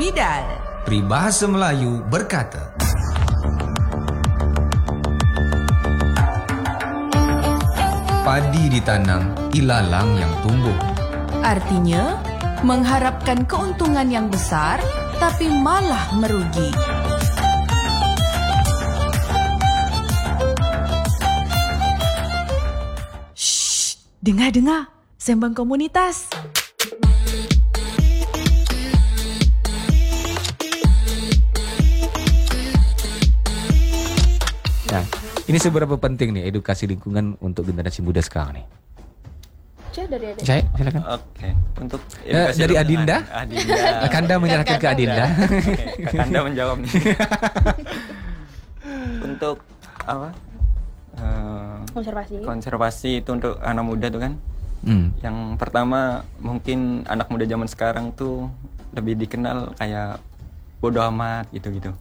Bidal. Peribahasa Melayu berkata, padi ditanam, ilalang yang tumbuh. Artinya, mengharapkan keuntungan yang besar, tapi malah merugi. Shh, dengar-dengar. Sembang komunitas. Nah, ini seberapa penting nih edukasi lingkungan untuk generasi muda sekarang nih? Cai, silakan. Oke, untuk dari Adinda. Kakanda menyerahkan ke Adinda. Oke, Kakanda menjawab nih. Untuk apa? Konservasi itu untuk anak muda tuh kan. Yang pertama mungkin anak muda zaman sekarang tuh lebih dikenal kayak bodoh amat gitu-gitu.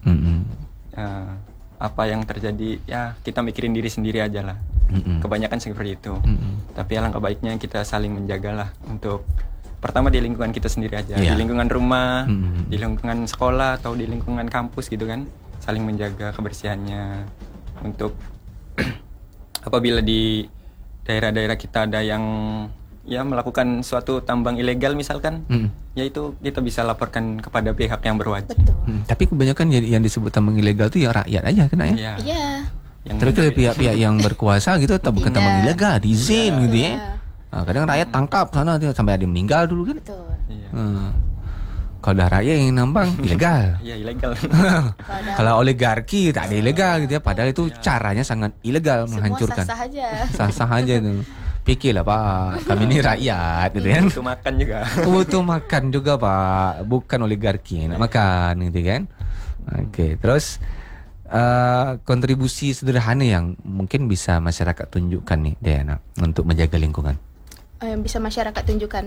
Apa yang terjadi ya kita mikirin diri sendiri aja lah. Kebanyakan seperti itu. Tapi alangkah baiknya kita saling menjagalah untuk pertama di lingkungan kita sendiri aja, di lingkungan rumah, di lingkungan sekolah atau di lingkungan kampus gitu kan, saling menjaga kebersihannya. Untuk apabila di daerah-daerah kita ada yang ya melakukan suatu tambang ilegal misalkan, yaitu kita bisa laporkan kepada pihak yang berwajib. Tapi kebanyakan yang disebut tambang ilegal itu ya rakyat aja kena ya. Iya. Tapi kalau pihak-pihak yang berkuasa gitu bukan tambang ilegal, diizin gitu ya. Nah, kadang rakyat tangkap sana sampai ada yang meninggal dulu kan. Betul. Kalau dah rakyat yang nambang ilegal. Iya, ilegal. Kalau oligarki tak ada ilegal gitu ya, padahal itu caranya sangat ilegal, menghancurkan. Semua sah-sah aja. Sah-sah aja itu. Pikirlah Pak, kami ini rakyat gitu kan. Butuh makan juga. Butuh makan juga Pak, bukan oligarki nak makan gitu kan. Oke, terus kontribusi sederhana yang mungkin bisa masyarakat tunjukkan nih Diana untuk menjaga lingkungan. Yang bisa masyarakat tunjukkan.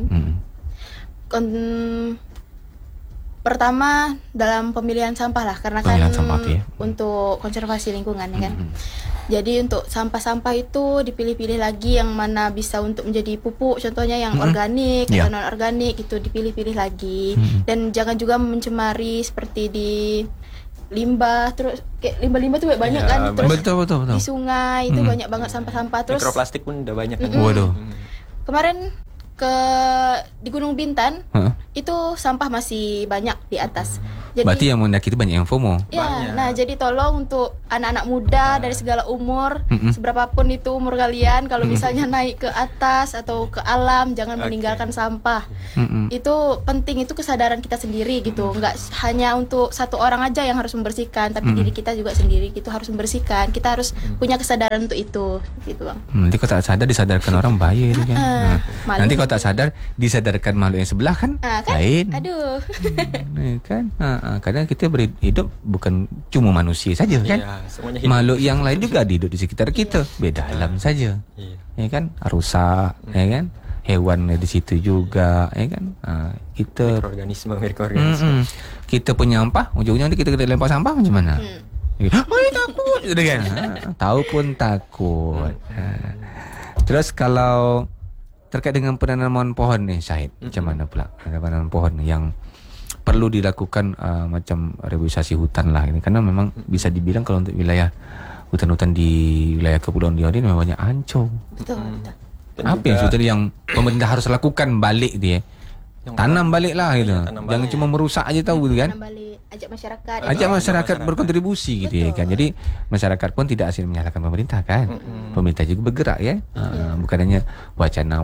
Pertama dalam pemilihan sampah lah, karena Pemilihan kan sampah tuh ya. untuk konservasi lingkungan ya kan. Jadi untuk sampah-sampah itu dipilih-pilih lagi yang mana bisa untuk menjadi pupuk, contohnya yang organik atau non organik itu dipilih-pilih lagi. Dan jangan juga mencemari seperti di limbah, terus kayak limbah-limbah tuh banyak kan, terus betul. di sungai itu banyak banget sampah-sampah, terus Mikroplastik pun udah banyak kan. Waduh. kemarin di Gunung Bintan itu sampah masih banyak di atas. Jadi, berarti yang mendaki itu banyak yang FOMO. Ya, nah jadi tolong untuk anak-anak muda dari segala umur, seberapapun itu umur kalian, kalau misalnya naik ke atas atau ke alam, jangan meninggalkan sampah. Itu penting, itu kesadaran kita sendiri gitu. Nggak hanya untuk satu orang aja yang harus membersihkan, tapi diri kita juga sendiri gitu harus membersihkan. Kita harus punya kesadaran untuk itu, gitu bang. Nanti kalau tak sadar disadarkan orang bahaya itu kan. Nanti kalau tak sadar disadarkan makhluk yang sebelah kan, lain. Aduh. Kan. Kadang kita hidup bukan cuma manusia saja kan. Makhluk yang lain juga hidup di sekitar kita, beda alam saja. Ya kan, rusa, ya kan. Hewan di situ juga, ya kan. Kita Mikroorganisme. kita punya sampah, ujung-ujungnya nanti kita lempar sampah macam mana? Takut, gitu kan. Tahu pun takut. Terus kalau terkait dengan penanaman pohon nih Syahid, macam mana pula penanaman pohon yang perlu dilakukan macam reboisasi hutan lah ini, karena memang bisa dibilang kalau untuk wilayah hutan-hutan di wilayah Kepulauan Riau ini memang banyak hancur. Betul. Apa yang sebetulnya yang pemerintah harus lakukan balik dia? Tanam balik lah gitu. Jangan cuma merusak aja tahu gitu kan. Tanam balik, ajak masyarakat. Ajak masyarakat berkontribusi gitu ya kan. Jadi masyarakat pun tidak asal menyalahkan pemerintah kan. Pemerintah juga bergerak ya. Bukan hanya wacana.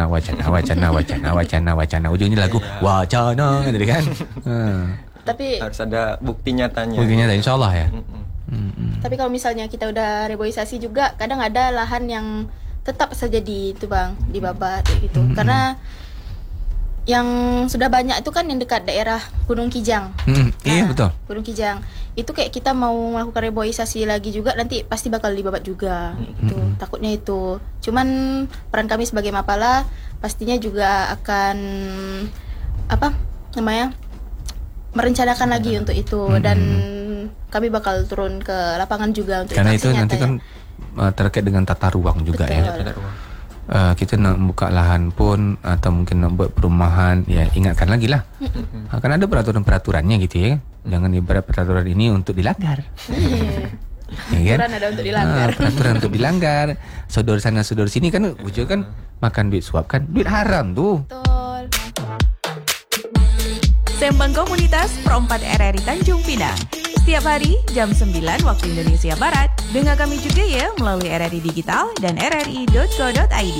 Ujungnya lagu wacana gitu kan. Tapi harus ada bukti nyatanya. Bukti nyata insyaallah ya. Tapi kalau misalnya kita udah reboisasi juga, kadang ada lahan yang tetap saja di itu bang, dibabat gitu. Karena yang sudah banyak itu kan yang dekat daerah Gunung Kijang. Iya betul. Gunung Kijang itu kayak kita mau melakukan reboisasi lagi juga, nanti pasti bakal dibabat juga. Gitu. Takutnya itu. Cuman peran kami sebagai Mapala pastinya juga akan merencanakan lagi untuk itu, dan kami bakal turun ke lapangan juga untuk karena itu nanti ya. kan terkait dengan tata ruang juga. Betul. Ya. kita nak buka lahan pun atau mungkin nak buat perumahan, ya ingatkan lagi lah. Kan ada peraturan-peraturannya gitu ya. Jangan ibarat peraturan ini untuk dilanggar. Ya kan? Peraturan ada untuk dilanggar. Peraturan untuk dilanggar. Sodor sana sodor sini kan ujung kan makan duit suap kan. Duit haram tuh. Betul. Sembang Komunitas Pro 4 RRI Tanjung Pinang. Setiap hari jam 9 waktu Indonesia Barat. Dengar kami juga ya melalui RRI Digital dan rri.co.id.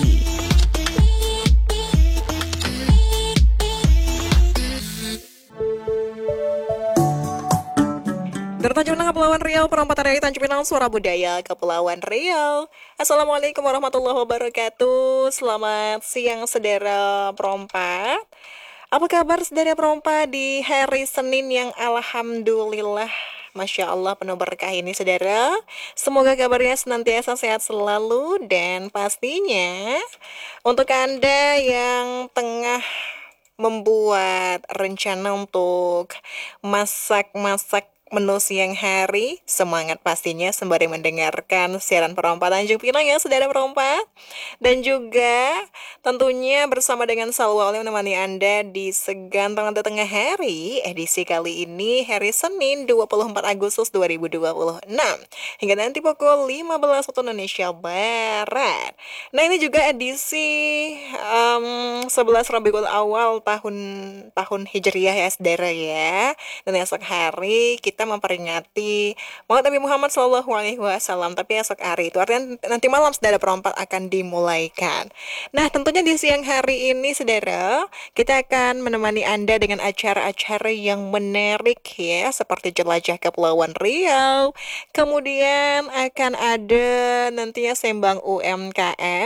Dari Tanjung Pinang, Kepulauan Riau, perempatan RRI Tanjung Pinang, Suara Budaya Kepulauan Riau. Assalamualaikum warahmatullahi wabarakatuh. Selamat siang saudara perompat. Apa kabar saudara perompat di hari Senin yang alhamdulillah Masya Allah penuh berkah ini saudara. Semoga kabarnya senantiasa sehat selalu. Dan pastinya untuk Anda yang tengah membuat rencana untuk masak-masak menu siang hari, semangat pastinya sembari mendengarkan siaran Perompak Tanjung Pinang ya saudara perompak. Dan juga tentunya bersama dengan Salwa Oleh menemani Anda di segantang tengah hari. Edisi kali ini hari Senin 24 Agustus 2026 hingga nanti pukul 15 waktu Indonesia Barat. Nah ini juga edisi 11 Rabiul Awal tahun Hijriah ya saudara ya. Dan esok hari kita memperingati Maulid Nabi Muhammad SAW, tapi esok hari itu artinya nanti malam saudara perompak akan dimulaikan. Nah tentunya di siang hari ini saudara kita akan menemani Anda dengan acara-acara yang menarik ya, seperti jelajah Kepulauan Riau, kemudian akan ada nantinya sembang UMKM,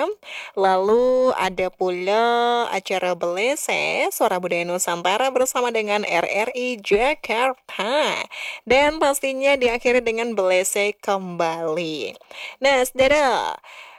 lalu ada pula acara Belese Suara Budaya Nusantara bersama dengan RRI Jakarta. Dan pastinya diakhiri dengan Belese kembali. Nah, saudara,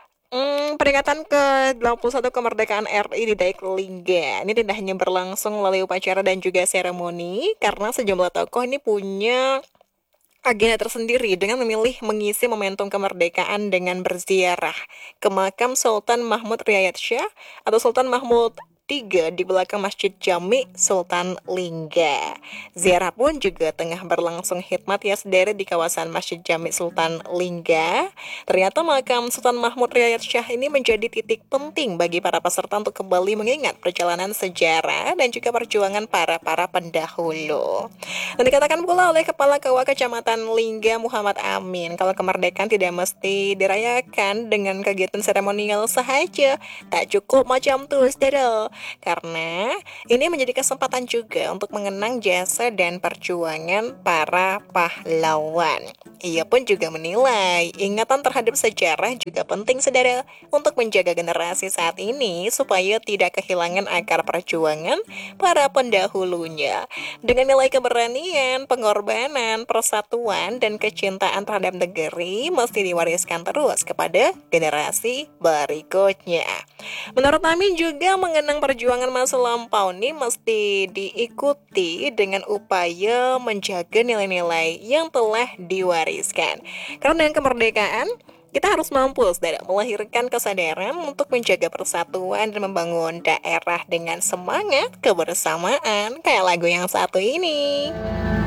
peringatan ke-21 kemerdekaan RI di Daik Lingga ini tidak hanya berlangsung melalui upacara dan juga seremoni, karena sejumlah tokoh ini punya agenda tersendiri dengan memilih mengisi momentum kemerdekaan dengan berziarah ke makam Sultan Mahmud Riyad Shah atau Sultan Mahmud III di belakang Masjid Jami Sultan Lingga. Ziarah pun juga tengah berlangsung khidmat ya saudara di kawasan Masjid Jami Sultan Lingga. Ternyata makam Sultan Mahmud Riyad Shah ini menjadi titik penting bagi para peserta untuk kembali mengingat perjalanan sejarah dan juga perjuangan para pendahulu. Dan dikatakan pula oleh Kepala KUA Kecamatan Lingga Muhammad Amin, kalau kemerdekaan tidak mesti dirayakan dengan kegiatan seremonial sahaja, tak cukup macam tuh saudara. Karena ini menjadi kesempatan juga untuk mengenang jasa dan perjuangan para pahlawan. Ia pun juga menilai ingatan terhadap sejarah juga penting saudara untuk menjaga generasi saat ini supaya tidak kehilangan akar perjuangan para pendahulunya. Dengan nilai keberanian, pengorbanan, persatuan, dan kecintaan terhadap negeri mesti diwariskan terus kepada generasi berikutnya. Menurut Amin juga mengenang perjuangan masa lampau ini mesti diikuti dengan upaya menjaga nilai-nilai yang telah diwariskan. Karena dengan kemerdekaan kita harus mampu saudara melahirkan kesadaran untuk menjaga persatuan dan membangun daerah dengan semangat kebersamaan kayak lagu yang satu ini.